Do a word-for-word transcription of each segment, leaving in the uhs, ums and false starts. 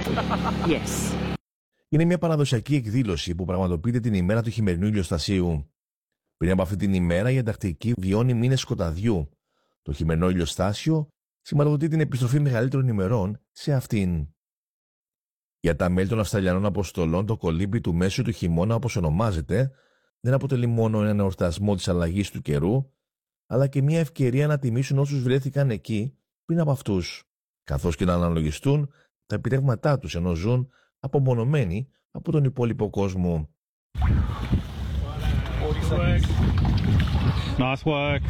Yes. Είναι μια παραδοσιακή εκδήλωση που πραγματοποιείται την ημέρα του χειμερινού ηλιοστασίου. Πριν από αυτή την ημέρα, η Ανταρκτική βιώνει μήνες σκοταδιού. Το χειμερινό ηλιοστάσιο σηματοδοτεί την επιστροφή μεγαλύτερων ημερών σε αυτήν. Για τα μέλη των Αυστραλιανών Αποστολών, το κολύμπι του μέσου του χειμώνα, όπως ονομάζεται, δεν αποτελεί μόνο έναν εορτασμό της αλλαγής του καιρού, αλλά και μια ευκαιρία να τιμήσουν όσους βρέθηκαν εκεί πριν από αυτούς, καθώς και να αναλογιστούν τα επιτεύγματά τους ενώ ζουν απομονωμένοι από τον υπόλοιπο κόσμο. Nice work.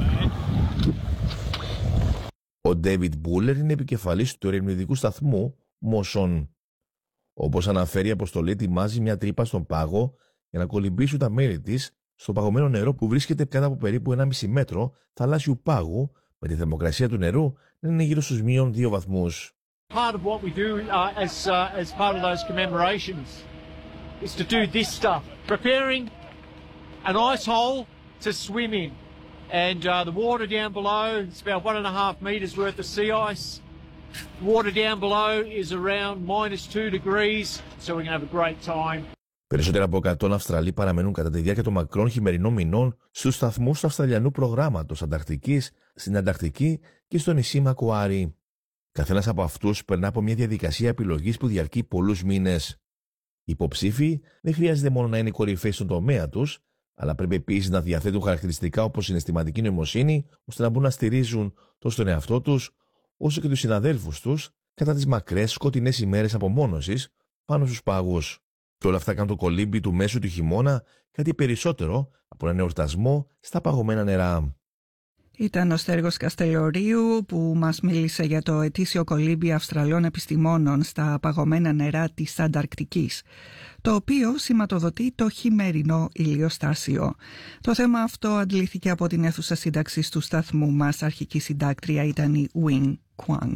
Ο Ντέιβιντ Μπούλερ είναι επικεφαλής του ερευνητικού σταθμού Μόσον. Όπως αναφέρει η αποστολή, ετοιμάζει μια τρύπα στον πάγο για να κολυμπήσουν τα μέρη της στο παγωμένο νερό που βρίσκεται κάτω από περίπου ενάμιση μέτρο θαλάσσιου πάγου, με τη θερμοκρασία του νερού να είναι γύρω στους μείον δύο βαθμούς. Part of what we do uh, as uh, as part of those commemorations is to do this stuff, preparing an ice hole to swim in, and uh, the water down below is about one and a half meters worth of sea ice. The water down below is around minus two degrees, so we can have a great time. Περισσότερα από εκατό Αυστραλοί παραμένουν κατά τη διάρκεια των μακρών χειμερινών μηνών στους σταθμούς του Αυστραλιανού προγράμματος Ανταρκτικής, στην Ανταρκτική και στο νησί Μακουάρι. Καθένας από αυτούς περνά από μια διαδικασία επιλογής που διαρκεί πολλούς μήνες. Οι υποψήφοι δεν χρειάζεται μόνο να είναι κορυφαίοι στον τομέα τους, αλλά πρέπει επίσης να διαθέτουν χαρακτηριστικά όπως συναισθηματική νοημοσύνη, ώστε να μπορούν να στηρίζουν τόσο τον εαυτό τους, όσο και τους συναδέλφους τους κατά τις μακρές σκοτεινές ημέρες απομόνωσης πάνω στους πάγους. Και όλα αυτά κάνουν το κολύμπι του μέσου του χειμώνα κάτι περισσότερο από έναν εορτασμό στα παγωμένα νερά. Ήταν ο Στέργος Καστελορίου που μας μίλησε για το ετήσιο κολύμπι Αυστραλών επιστημόνων στα παγωμένα νερά της Ανταρκτικής, το οποίο σηματοδοτεί το χειμερινό ηλιοστάσιο. Το θέμα αυτό αντλήθηκε από την αίθουσα σύνταξης του σταθμού μας. Αρχική συντάκτρια ήταν η Wing Kwang.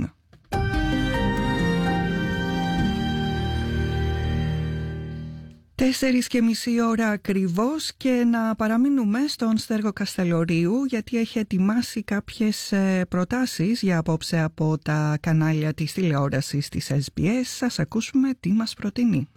Τέσσερις και μισή ώρα ακριβώς και να παραμείνουμε στον Στέργο Καστελορίου, γιατί έχει ετοιμάσει κάποιες προτάσεις για απόψε από τα κανάλια της τηλεόρασης της Ες Μπι Ες. Σας ακούσουμε τι μας προτείνει.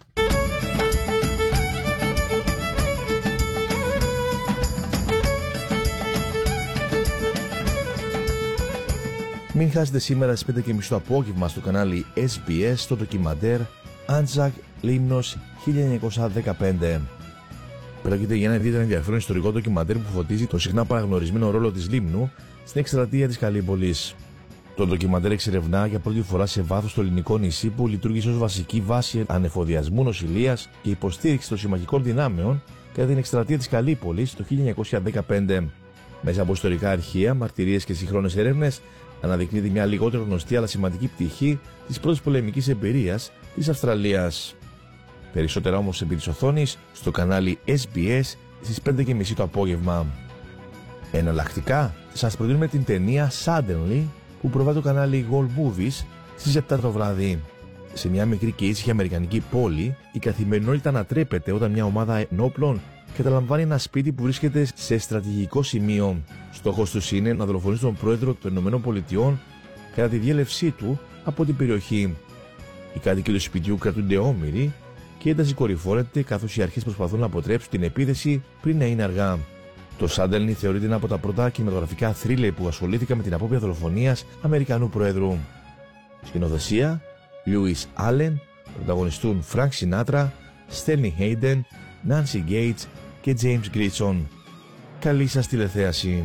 Μην χάσετε σήμερα στις πέντε και μισή το απόγευμα στο κανάλι Ες Μπι Ες το ντοκιμαντέρ Άντζακ Λίμνος χίλια εννιακόσια δεκαπέντε. Πρόκειται για ένα ιδιαίτερα ενδιαφέρον ιστορικό ντοκιμαντέρ που φωτίζει το συχνά παραγνωρισμένο ρόλο της Λίμνου στην εκστρατεία της Καλύπολης. Το ντοκιμαντέρ εξερευνά για πρώτη φορά σε βάθος το ελληνικό νησί που λειτουργήσε ως βασική βάση ανεφοδιασμού, νοσηλείας και υποστήριξη των συμμαχικών δυνάμεων κατά την εκστρατεία της Καλύπολης το χίλια εννιακόσια δεκαπέντε. Μέσα από ιστορικά αρχεία, μαρτυρίες και σύγχρονες έρευνες, αναδεικνύεται μια λιγότερο γνωστή αλλά σημαντική πτυχή της πρώτης πολεμικής εμπειρίας της Αυστραλίας. Περισσότερα όμως επί της οθόνης στο κανάλι Ες Μπι Ες στις πέντε και μισή το απόγευμα. Εναλλακτικά, σας προτείνουμε την ταινία Suddenly που προβάλλει το κανάλι Gold Movies στις επτά το βράδυ. Σε μια μικρή και ήσυχη αμερικανική πόλη, η καθημερινότητα ανατρέπεται όταν μια ομάδα ενόπλων καταλαμβάνει ένα σπίτι που βρίσκεται σε στρατηγικό σημείο. Στόχος τους είναι να δολοφονήσουν τον πρόεδρο των Ηνωμένων Πολιτειών κατά τη διέλευσή του από την περιοχή. Οι κάτοικοι του σπιτιού κρατούνται όμοιροι και η ένταση κορυφώνεται καθώς οι αρχές προσπαθούν να αποτρέψουν την επίθεση πριν να είναι αργά. Το Suddenly θεωρείται ένα από τα πρώτα κινηματογραφικά θρίλερ που ασχολήθηκαν με την απόπειρα δολοφονίας Αμερικανού Προέδρου. Σκηνοθεσία Λιούις Άλεν, πρωταγωνιστούν Φρανκ Σινάτρα, Στέρλινγκ Χέιντεν, Νάνσι Γκέιτς και Τζέιμς Γκρίτσον. Καλή σας τηλεθέαση.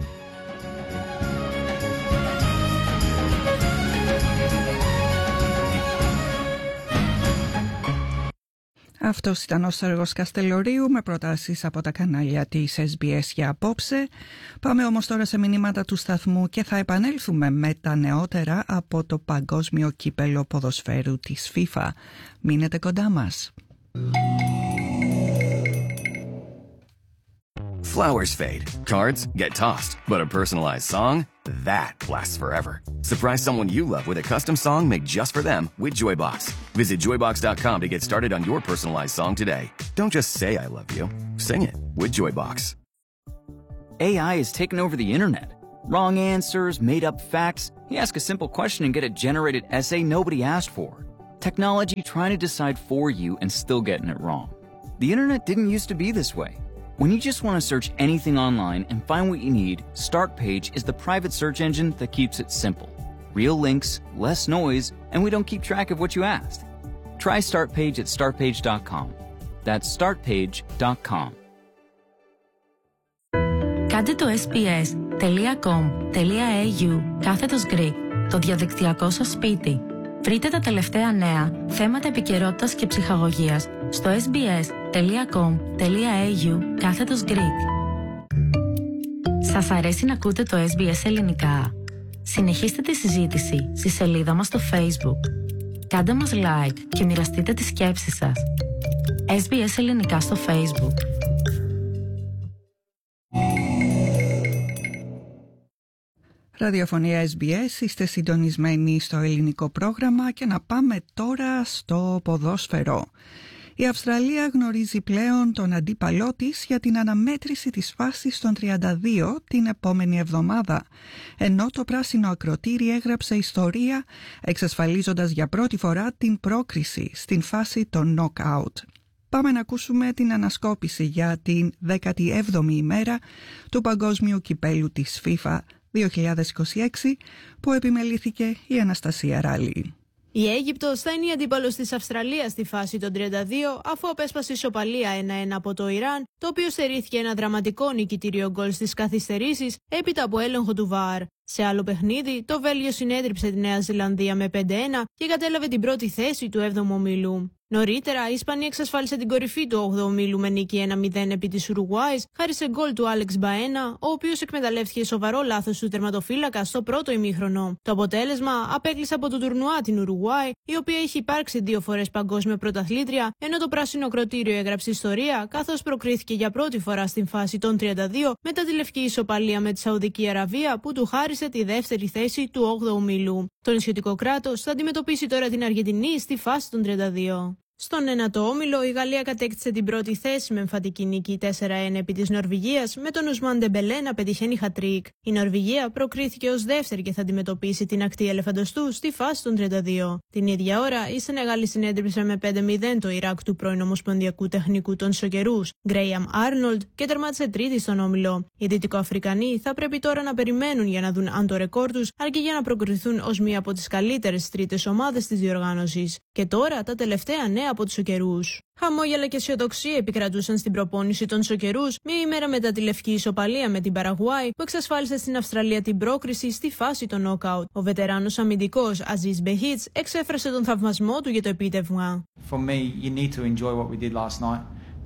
Αυτός ήταν ο Στέργος Καστελορίου με προτάσεις από τα κανάλια της Ες Μπι Ες για απόψε. Πάμε όμως τώρα σε μηνύματα του σταθμού και θα επανέλθουμε με τα νεότερα από το Παγκόσμιο Κύπελλο Ποδοσφαίρου της FIFA. Μείνετε κοντά μας. Flowers fade, cards get tossed, but a personalized song, that lasts forever. Surprise someone you love with a custom song made just for them with Joybox. Visit joybox dot com to get started on your personalized song today. Don't just say I love you, sing it with Joybox. A I has taken over the internet. Wrong answers, made up facts. You ask a simple question and get a generated essay nobody asked for. Technology trying to decide for you and still getting it wrong. The internet didn't used to be this way. When you just want to search anything online and find what you need, Startpage is the private search engine that keeps it simple. Real links, less noise, and we don't keep track of what you asked. Try Startpage at startpage dot com. That's startpage dot com. Κάντε το sbs.com.au κάθετος Greek, το διαδικτυακό σας σπίτι. Βρείτε τα τελευταία νέα, θέματα επικαιρότητας και ψυχαγωγίας στο sbs.com.au κάθετος Greek. Σας αρέσει να ακούτε το ες μπι ες ελληνικά? Συνεχίστε τη συζήτηση στη σελίδα μας στο Facebook. Κάντε μας like και μοιραστείτε τις σκέψεις σας. ες μπι ες ελληνικά στο Facebook. Ραδιοφωνία ες μπι ες, είστε συντονισμένοι στο ελληνικό πρόγραμμα και να πάμε τώρα στο ποδόσφαιρο. Η Αυστραλία γνωρίζει πλέον τον αντίπαλό της για την αναμέτρηση της φάσης των τριάντα δύο την επόμενη εβδομάδα, ενώ το πράσινο ακροτήρι έγραψε ιστορία εξασφαλίζοντας για πρώτη φορά την πρόκριση στην φάση των knock-out. Πάμε να ακούσουμε την ανασκόπηση για την δέκατη έβδομη ημέρα του Παγκόσμιου Κυπέλου της FIFA δύο χιλιάδες είκοσι έξι που επιμελήθηκε η Αναστασία Ράλη. Η Αίγυπτος θα είναι η αντίπαλος της Αυστραλίας στη φάση των τριάντα δύο, αφού απέσπασε ισοπαλία ένα ένα από το Ιράν, το οποίο στερήθηκε ένα δραματικό νικητήριο γκολ στις καθυστερήσεις έπειτα από έλεγχο του βαρ. Σε άλλο παιχνίδι, το Βέλγιο συνέδριψε τη Νέα Ζηλανδία με πέντε ένα και κατέλαβε την πρώτη θέση του έβδομου ομίλου. Νωρίτερα, η Ισπανία εξασφάλισε την κορυφή του όγδοου ομίλου με νίκη ένα μηδέν επί της Ουρουγουάης, χάρη σε γκολ του Άλεξ Μπαένα, ο οποίος εκμεταλλεύτηκε σοβαρό λάθος του τερματοφύλακα στο πρώτο ημίχρονο. Το αποτέλεσμα απέκλεισε από το τουρνουά την Ουρουγουάη, η οποία έχει υπάρξει δύο φορές παγκόσμια πρωταθλήτρια, ενώ το πράσινο ακροτήριο έγραψε ιστορία, καθώς προκρίθηκε για πρώτη φορά στην φάση των τριάντα δύο μετά τη λευκή ισοπαλία με τη Σαουδική Αραβία, που του χάρισε τη δεύτερη θέση του όγδοου ομίλου. Το νησιωτικό κράτος θα αντιμετωπίσει τώρα την Αργεντινή στη φάση των τριάντα δύο. Στον ένατο όμιλο, η Γαλλία κατέκτησε την πρώτη θέση με εμφατική νίκη τέσσερα ένα επί της Νορβηγίας, με τον Ουσμάν Ντεμπελέ να πετυχαίνει χατρίκ. Η Νορβηγία προκρίθηκε ως δεύτερη και θα αντιμετωπίσει την ακτή ελεφαντοστού στη φάση των τριάντα δύο. Την ίδια ώρα, η Σενεγάλη συνέδριψε με πέντε μηδέν το Ιράκ του πρώην Ομοσπονδιακού Τεχνικού των Σοκερούς, Γκρέιαμ Άρνολντ, και τερμάτισε τρίτη στον όμιλο. Οι Δυτικοαφρικανοί θα πρέπει τώρα να περιμένουν για να δουν αν το ρεκόρ τους αρκεί για να προκριθούν ως μία από τις καλύτερες τρίτες ομάδες της διοργάνωσης. Και τώρα τα τελευταία νέα από τους Σοκερούς. Χαμόγελα και αισιοδοξία επικρατούσαν στην προπόνηση των Σοκερούς μία ημέρα μετά τη λευκή ισοπαλία με την Παραγουάη, που εξασφάλισε στην Αυστραλία την πρόκριση στη φάση των νοκάουτ. Ο βετεράνος αμυντικός Αζίζ Μπεχίτς εξέφρασε τον θαυμασμό του για το επίτευγμα. For me, you need to enjoy what we did last night.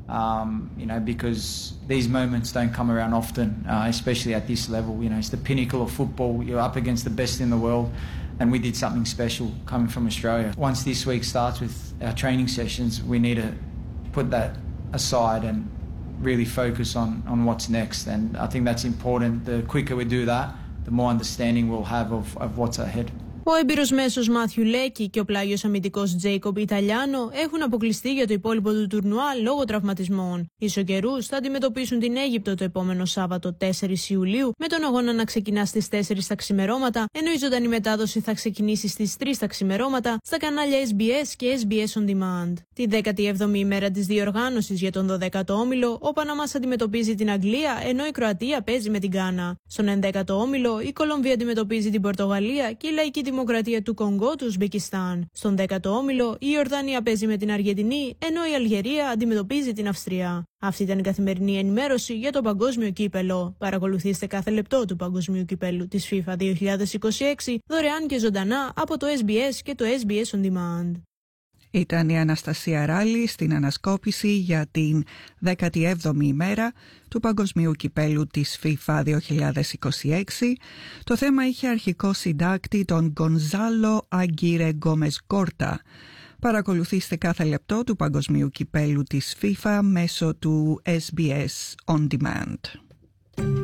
Um, you know, because these moments don't come around often, uh, especially at this level. You know, it's the pinnacle of football. You're up against the best in the world, and we did something special coming from Australia. Once this week starts with our training sessions, we need to put that aside and really focus on, on what's next. And I think that's important. The quicker we do that, the more understanding we'll have of, of what's ahead. Ο έμπειρος μέσος Μάθιου Λέκη και ο πλάγιος αμυντικός Τζέικομπ Ιταλιάνο έχουν αποκλειστεί για το υπόλοιπο του τουρνουά λόγω τραυματισμών. Οι Σοκερούς θα αντιμετωπίσουν την Αίγυπτο το επόμενο Σάββατο τέσσερις Ιουλίου, με τον αγώνα να ξεκινά στις τέσσερις τα ξημερώματα, ενώ η ζωντανή μετάδοση θα ξεκινήσει στις τρεις τα ξημερώματα στα κανάλια ες μπι ες και ες μπι ες On Demand. Τη δέκατη έβδομη ημέρα της διοργάνωσης για τον δωδέκατο όμιλο, ο Παναμάς αντιμετωπίζει την Αγγλία, ενώ η Κροατία παίζει με την Γκάνα. Στον ενδέκατο όμιλο, η Κολομβία αντιμετωπίζει την Πορτογαλία και η Λαϊκή Δημοκρατία του Κονγκό του Ουσμπεκιστάν. Στον δέκατο όμιλο, η Ιορδανία παίζει με την Αργεντινή, ενώ η Αλγερία αντιμετωπίζει την Αυστρία. Αυτή ήταν η καθημερινή ενημέρωση για το Παγκόσμιο Κύπελλο. Παρακολουθήστε κάθε λεπτό του Παγκοσμίου Κυπέλλου της FIFA δύο χιλιάδες είκοσι έξι δωρεάν και ζωντανά από το ες μπι ες και το ες μπι ες On Demand. Ήταν η Αναστασία Ράλη στην ανασκόπηση για την δέκατη έβδομη ημέρα του Παγκοσμίου Κυπέλλου της FIFA δύο χιλιάδες είκοσι έξι. Το θέμα είχε αρχικό συντάκτη τον Γκονζάλο Αγκίρε Γκόμες Γκόρτα. Παρακολουθήστε κάθε λεπτό του Παγκοσμίου Κυπέλλου της FIFA μέσω του ες μπι ες On Demand.